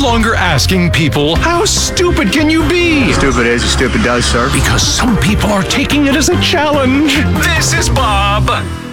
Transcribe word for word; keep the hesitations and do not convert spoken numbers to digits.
longer asking people, how stupid can you be? Stupid is as stupid does, sir. Because some people are taking it as a challenge. This is Bob.